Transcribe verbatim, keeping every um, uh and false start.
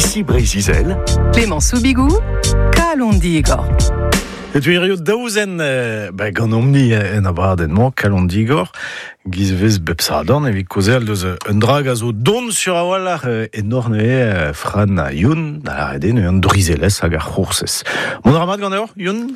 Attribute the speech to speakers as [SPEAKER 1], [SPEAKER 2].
[SPEAKER 1] si Brésil.
[SPEAKER 2] Clément Soubigou, Kalondigor.
[SPEAKER 3] Et tu irio daouzen euh, bah, gant omni en abradenmo Kalondigor gizvez bepsadon evit kozel deus un drag a zo don sur a walar euh, enorme euh, fran a youn da la reden un drizelez hag ar c'hoursez. Mon ramad gant eo, youn?